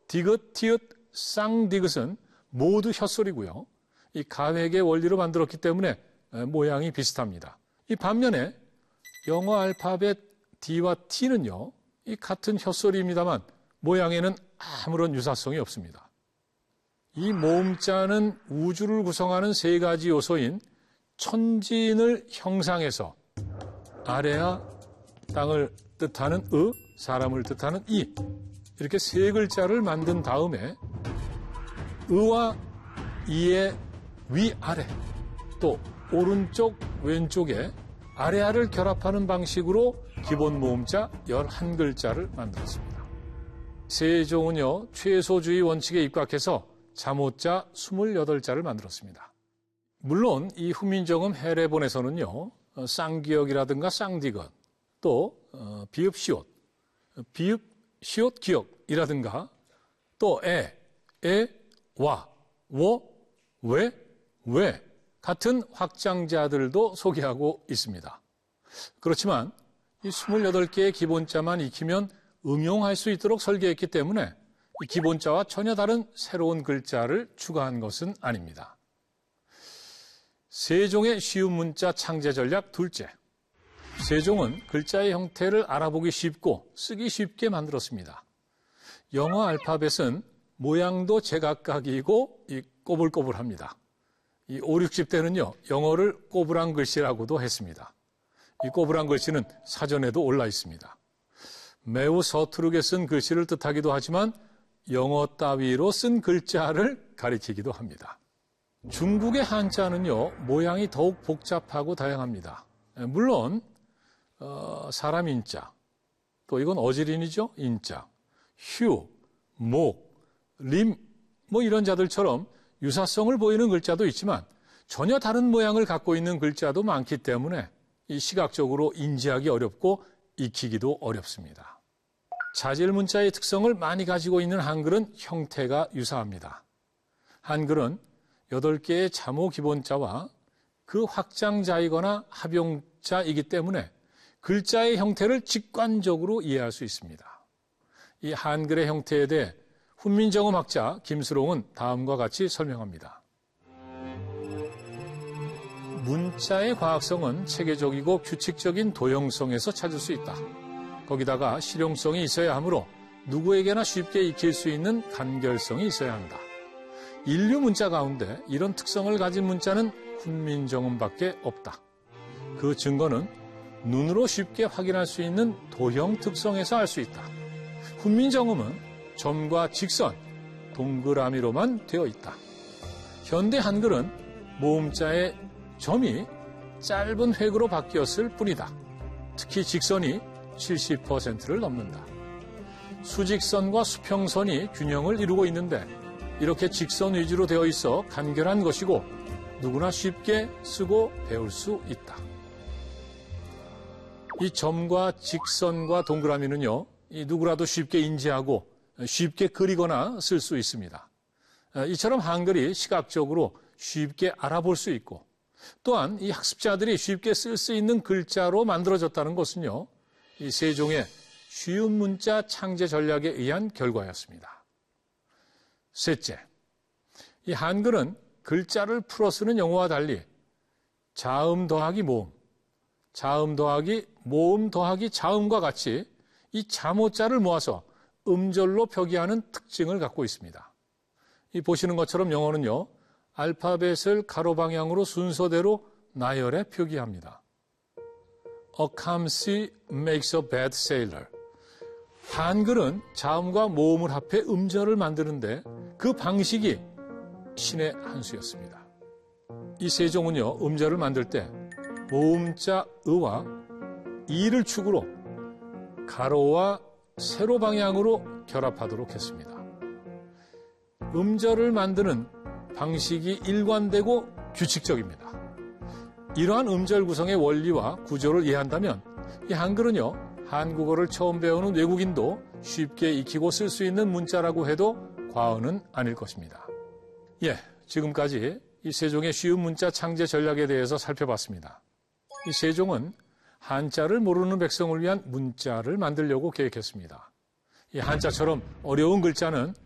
디귿, 티읕, 쌍디귿은 모두 혓소리고요. 이 가획의 원리로 만들었기 때문에 모양이 비슷합니다. 이 반면에 영어 알파벳 D와 T는요, 이 같은 혓소리입니다만 모양에는 아무런 유사성이 없습니다. 이 모음자는 우주를 구성하는 세 가지 요소인 천진을 형상해서 아래와 땅을 뜻하는 으, 사람을 뜻하는 이, 이렇게 세 글자를 만든 다음에 으와 이의 위아래, 또 오른쪽 왼쪽에 아래아를 결합하는 방식으로 기본 모음자 11글자를 만들었습니다. 세종은요, 최소주의 원칙에 입각해서 잠오자 28자를 만들었습니다. 물론 이 훈민정음 해례본에서는요, 쌍기역이라든가 쌍디귿, 또 비읍 시옷, 비읍 시옷 기역이라든가 또 와, 왜 같은 확장자들도 소개하고 있습니다. 그렇지만 이 28개의 기본자만 익히면 응용할 수 있도록 설계했기 때문에 이 기본자와 전혀 다른 새로운 글자를 추가한 것은 아닙니다. 세종의 쉬운 문자 창제 전략 둘째. 세종은 글자의 형태를 알아보기 쉽고 쓰기 쉽게 만들었습니다. 영어 알파벳은 모양도 제각각이고 꼬불꼬불합니다. 이 5, 60대는요, 영어를 꼬불한 글씨라고도 했습니다. 이 꼬불한 글씨는 사전에도 올라 있습니다. 매우 서투르게 쓴 글씨를 뜻하기도 하지만 영어 따위로 쓴 글자를 가리키기도 합니다. 중국의 한자는요, 모양이 더욱 복잡하고 다양합니다. 물론 사람 인자, 또 이건 어지린이죠, 인자, 휴, 목, 림, 이런 자들처럼 유사성을 보이는 글자도 있지만 전혀 다른 모양을 갖고 있는 글자도 많기 때문에 이 시각적으로 인지하기 어렵고 익히기도 어렵습니다. 자질 문자의 특성을 많이 가지고 있는 한글은 형태가 유사합니다. 한글은 8개의 잠오 기본자와 그 확장자이거나 합용자이기 때문에 글자의 형태를 직관적으로 이해할 수 있습니다. 이 한글의 형태에 대해 훈민정음 학자 김수롱은 다음과 같이 설명합니다. 문자의 과학성은 체계적이고 규칙적인 도형성에서 찾을 수 있다. 거기다가 실용성이 있어야 하므로 누구에게나 쉽게 익힐 수 있는 간결성이 있어야 한다. 인류 문자 가운데 이런 특성을 가진 문자는 훈민정음밖에 없다. 그 증거는 눈으로 쉽게 확인할 수 있는 도형 특성에서 알 수 있다. 훈민정음은 점과 직선, 동그라미로만 되어 있다. 현대 한글은 모음자의 점이 짧은 획으로 바뀌었을 뿐이다. 특히 직선이 70%를 넘는다. 수직선과 수평선이 균형을 이루고 있는데 이렇게 직선 위주로 되어 있어 간결한 것이고 누구나 쉽게 쓰고 배울 수 있다. 이 점과 직선과 동그라미는요, 누구라도 쉽게 인지하고 쉽게 그리거나 쓸 수 있습니다. 이처럼 한글이 시각적으로 쉽게 알아볼 수 있고 또한 이 학습자들이 쉽게 쓸 수 있는 글자로 만들어졌다는 것은요, 이 세종의 쉬운 문자 창제 전략에 의한 결과였습니다. 셋째, 이 한글은 글자를 풀어 쓰는 영어와 달리 자음 더하기 모음, 자음 더하기 모음 더하기 자음과 같이 이 잠오자를 모아서 음절로 표기하는 특징을 갖고 있습니다. 이 보시는 것처럼 영어는요, 알파벳을 가로 방향으로 순서대로 나열해 표기합니다. A clumsy makes a bad sailor. 한글은 자음과 모음을 합해 음절을 만드는데 그 방식이 신의 한 수였습니다. 이 세종은요, 음절을 만들 때 모음자 의와 이를 축으로 가로와 세로 방향으로 결합하도록 했습니다. 음절을 만드는 방식이 일관되고 규칙적입니다. 이러한 음절 구성의 원리와 구조를 이해한다면 이 한글은요, 한국어를 처음 배우는 외국인도 쉽게 익히고 쓸 수 있는 문자라고 해도 과언은 아닐 것입니다. 지금까지 이 세종의 쉬운 문자 창제 전략에 대해서 살펴봤습니다. 이 세종은 한자를 모르는 백성을 위한 문자를 만들려고 계획했습니다. 이 한자처럼 어려운 글자는